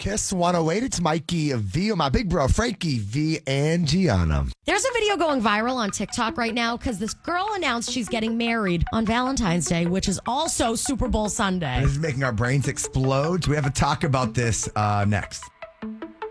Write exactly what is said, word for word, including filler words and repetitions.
Kiss one oh eight. It's Mikey V, my big bro, Frankie V, and Gianna. There's a video going viral on TikTok right now because this girl announced she's getting married on Valentine's Day, which is also Super Bowl Sunday. This is making our brains explode. So we have a talk about this uh, next.